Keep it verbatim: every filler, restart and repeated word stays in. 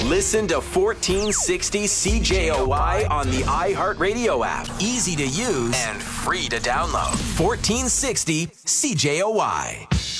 Listen to fourteen sixty C J O Y on the iHeartRadio app. Easy to use and free to download. fourteen sixty C J O Y.